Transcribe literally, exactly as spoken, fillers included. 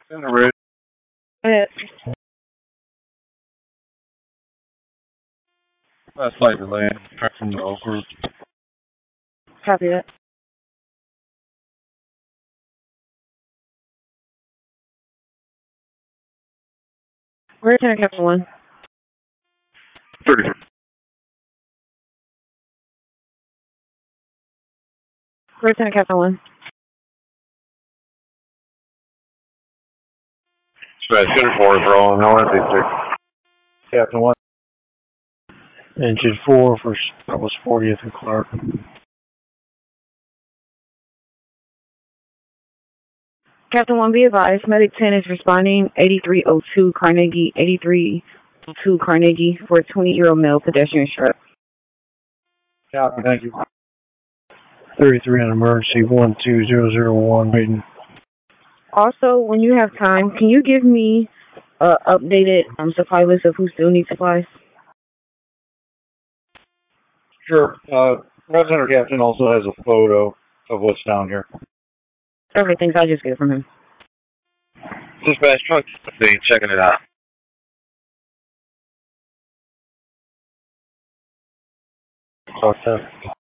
In the red. Uh, That's like the land back from the Oak Group. copy that. We're Lieutenant Captain one. thirty-three. We're Lieutenant Captain one. Smash center four is rolling. No S A six. Captain one. Engine four for that was fortieth and Clark. Captain one, be advised, Medic ten is responding, eighty-three oh two Carnegie, eighty-three oh two Carnegie for a twenty-year-old male pedestrian struck. Copy, thank you. thirty-three on emergency, one two zero zero one, waiting. Also, when you have time, can you give me an updated um, supply list of who still needs supplies? Sure. Uh, Resident Captain also has a photo of what's down here. Okay, thanks. I'll just get it from him. Dispatch truck, checking it out. Okay.